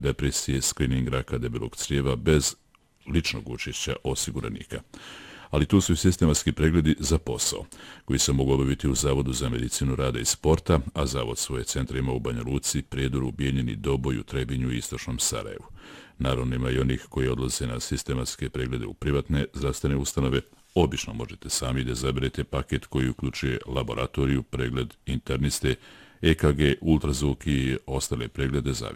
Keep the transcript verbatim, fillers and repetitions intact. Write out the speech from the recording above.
depresije, skrining raka debelog crijeva bez ličnog učešća osiguranika. Ali tu su i sistematski pregledi za posao, koji se mogu obaviti u Zavodu za medicinu rada i sporta, a Zavod svoje centre ima u Banja Luci, Prijedoru, Bijeljini, Doboju, Trebinju i Istočnom Sarajevu. Naravno ima i onih koji odlaze na sistematske preglede u privatne zdravstvene ustanove. Obično možete sami da zaberete paket koji uključuje laboratoriju, pregled interniste, E K G, ultrazvuk i ostale preglede,